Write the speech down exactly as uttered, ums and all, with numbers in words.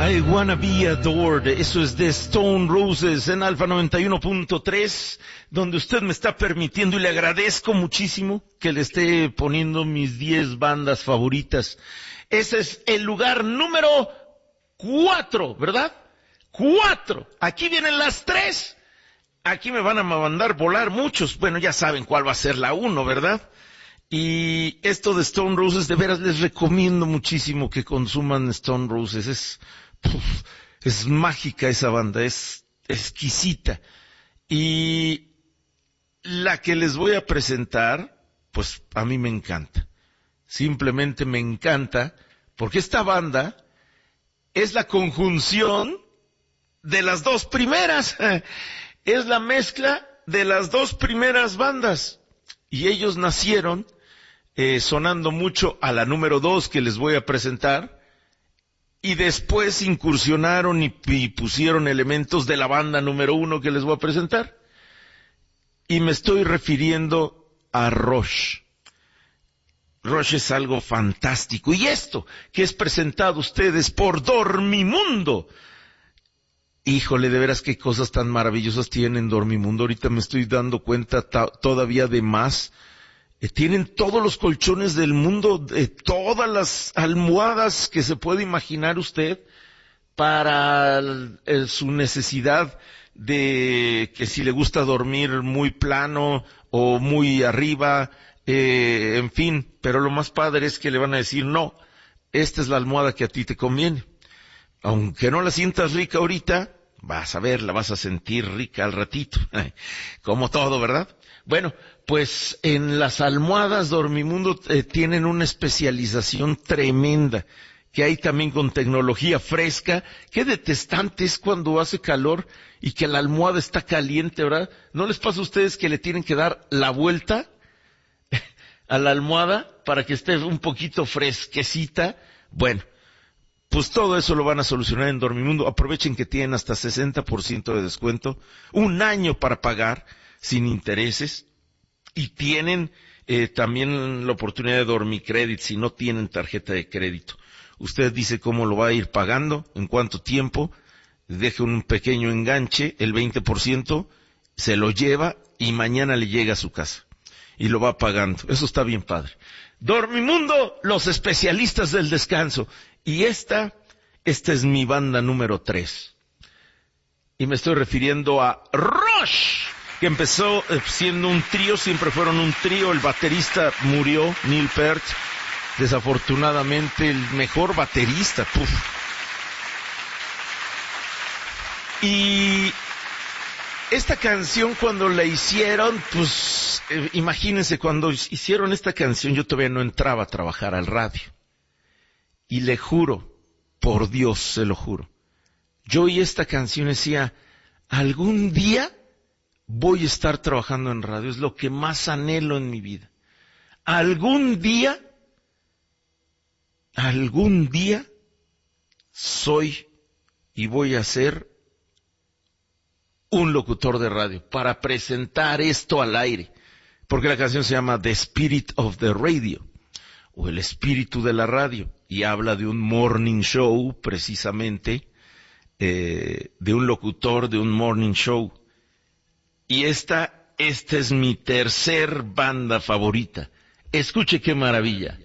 I Wanna Be Adored, eso es de Stone Roses en Alfa noventa y uno punto tres, donde usted me está permitiendo y le agradezco muchísimo que le esté poniendo mis diez bandas favoritas. Ese es el lugar número cuatro, ¿verdad? Cuatro. Aquí vienen las tres. Aquí me van a mandar volar muchos. Bueno, ya saben cuál va a ser la uno, ¿verdad? Y esto de Stone Roses, de veras les recomiendo muchísimo que consuman Stone Roses. Es, puf, es mágica esa banda, es exquisita. Y la que les voy a presentar, pues a mí me encanta. Simplemente me encanta, porque esta banda es la conjunción de las dos primeras. Es la mezcla de las dos primeras bandas. Y ellos nacieron eh, sonando mucho a la número dos que les voy a presentar, y después incursionaron y, y pusieron elementos de la banda número uno que les voy a presentar. Y me estoy refiriendo a Rush. Rush es algo fantástico. Y esto que es presentado a ustedes por Dormimundo. Híjole, de veras qué cosas tan maravillosas tienen Dormimundo. Ahorita me estoy dando cuenta ta- todavía de más. Eh, tienen todos los colchones del mundo, eh, todas las almohadas que se puede imaginar usted para el, el, su necesidad de que si le gusta dormir muy plano o muy arriba, eh, en fin. Pero lo más padre es que le van a decir, no, esta es la almohada que a ti te conviene. Aunque no la sientas rica ahorita, vas a ver, la vas a sentir rica al ratito. Como todo, ¿verdad? Bueno, pues en las almohadas Dormimundo eh, tienen una especialización tremenda, que hay también con tecnología fresca. Qué detestante es cuando hace calor y que la almohada está caliente, ¿verdad? ¿No les pasa a ustedes que le tienen que dar la vuelta a la almohada para que esté un poquito fresquecita? Bueno, pues todo eso lo van a solucionar en Dormimundo. Aprovechen que tienen hasta sesenta por ciento de descuento, un año para pagar sin intereses, y tienen eh, también la oportunidad de Dormicredit si no tienen tarjeta de crédito. Usted dice cómo lo va a ir pagando, en cuánto tiempo, deje un pequeño enganche, el veinte por ciento, se lo lleva y mañana le llega a su casa. Y lo va pagando. Eso está bien padre. Dormimundo, los especialistas del descanso. Y esta, esta es mi banda número tres. Y me estoy refiriendo a Rush, que empezó siendo un trío, siempre fueron un trío. El baterista murió, Neil Peart, desafortunadamente el mejor baterista. Puf. Y esta canción cuando la hicieron, pues eh, imagínense, cuando hicieron esta canción yo todavía no entraba a trabajar al radio. Y le juro, por Dios se lo juro, yo oí esta canción y decía, algún día voy a estar trabajando en radio, es lo que más anhelo en mi vida. Algún día, algún día soy y voy a ser un locutor de radio para presentar esto al aire, porque la canción se llama The Spirit of the Radio, o el espíritu de la radio, y habla de un morning show, precisamente, eh, de un locutor de un morning show. Y esta, esta es mi tercer banda favorita. Escuche qué maravilla.